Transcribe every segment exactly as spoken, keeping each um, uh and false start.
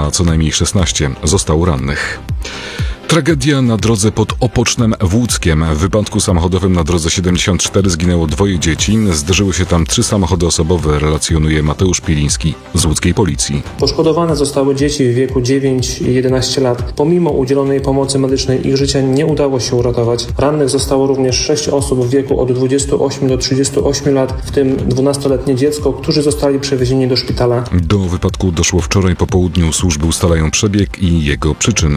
a co najmniej szesnaście zostało rannych. Tragedia na drodze pod Opocznem w Łódzkiem. W wypadku samochodowym na drodze siedemdziesiąt cztery zginęło dwoje dzieci. Zderzyły się tam trzy samochody osobowe, relacjonuje Mateusz Pieliński z łódzkiej policji. Poszkodowane zostały dzieci w wieku dziewięć i jedenaście lat. Pomimo udzielonej pomocy medycznej ich życia nie udało się uratować. Rannych zostało również sześć osób w wieku od dwudziestu ośmiu do trzydziestu ośmiu lat, w tym dwunastoletnie dziecko, którzy zostali przewiezieni do szpitala. Do wypadku doszło wczoraj po południu. Służby ustalają przebieg i jego przyczyny.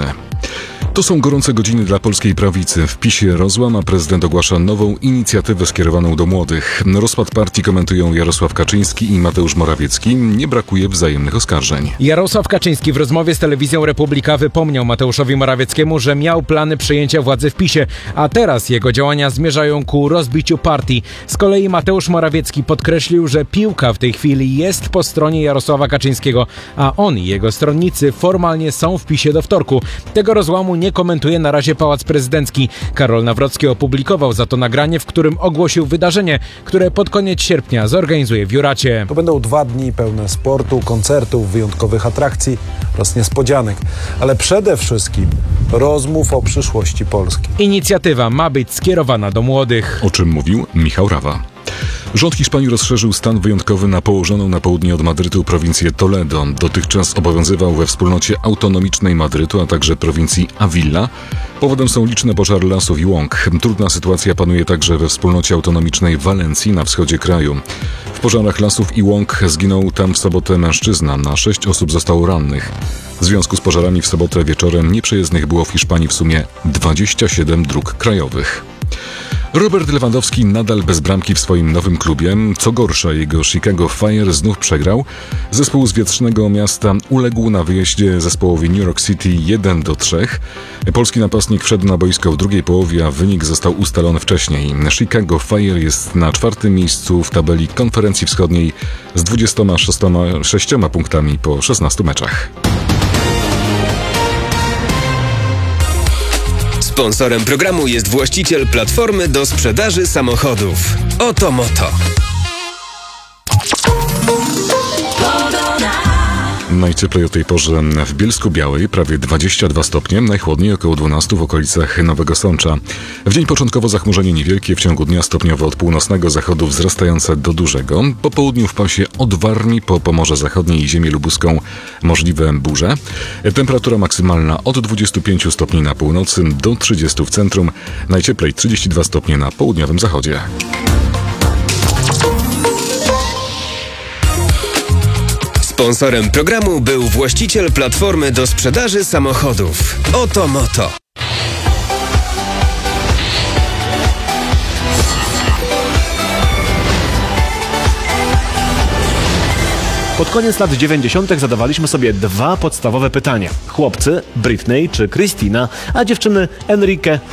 To są gorące godziny dla polskiej prawicy. W PiSie rozłam, a prezydent ogłasza nową inicjatywę skierowaną do młodych. Rozpad partii komentują Jarosław Kaczyński i Mateusz Morawiecki. Nie brakuje wzajemnych oskarżeń. Jarosław Kaczyński w rozmowie z telewizją Republika wypomniał Mateuszowi Morawieckiemu, że miał plany przejęcia władzy w PiSie, a teraz jego działania zmierzają ku rozbiciu partii. Z kolei Mateusz Morawiecki podkreślił, że piłka w tej chwili jest po stronie Jarosława Kaczyńskiego, a on i jego stronnicy formalnie są w PiSie do wtorku. Tego rozłamu nie komentuje na razie Pałac Prezydencki. Karol Nawrocki opublikował za to nagranie, w którym ogłosił wydarzenie, które pod koniec sierpnia zorganizuje w Juracie. To będą dwa dni pełne sportu, koncertów, wyjątkowych atrakcji oraz niespodzianek, ale przede wszystkim rozmów o przyszłości Polski. Inicjatywa ma być skierowana do młodych. O czym mówił Michał Rawa. Rząd Hiszpanii rozszerzył stan wyjątkowy na położoną na południe od Madrytu prowincję Toledo. Dotychczas obowiązywał we wspólnocie autonomicznej Madrytu, a także prowincji Avila. Powodem są liczne pożary lasów i łąk. Trudna sytuacja panuje także we wspólnocie autonomicznej Walencji na wschodzie kraju. W pożarach lasów i łąk zginął tam w sobotę mężczyzna, a sześć osób zostało rannych. W związku z pożarami w sobotę wieczorem nieprzejezdnych było w Hiszpanii w sumie dwadzieścia siedem dróg krajowych. Robert Lewandowski nadal bez bramki w swoim nowym klubie. Co gorsza, jego Chicago Fire znów przegrał. Zespół z wietrznego miasta uległ na wyjeździe zespołowi New York City jeden do trzech. Polski napastnik wszedł na boisko w drugiej połowie, a wynik został ustalony wcześniej. Chicago Fire jest na czwartym miejscu w tabeli konferencji wschodniej z dwudziestoma sześcioma punktami po szesnastu meczach. Sponsorem programu jest właściciel platformy do sprzedaży samochodów. Oto Moto. Najcieplej o tej porze w Bielsku-Białej, prawie dwadzieścia dwa stopnie, najchłodniej około dwanaście w okolicach Nowego Sącza. W dzień początkowo zachmurzenie niewielkie, w ciągu dnia stopniowo od północnego zachodu wzrastające do dużego. Po południu w pasie od Warmii po Pomorze Zachodnie i ziemię lubuską możliwe burze. Temperatura maksymalna od dwudziestu pięciu stopni na północy do trzydziestu w centrum, najcieplej trzydzieści dwa stopnie na południowym zachodzie. Sponsorem programu był właściciel platformy do sprzedaży samochodów. Oto Moto. Pod koniec lat dziewięćdziesiątych zadawaliśmy sobie dwa podstawowe pytania. Chłopcy, Britney czy Christina, a dziewczyny Enrique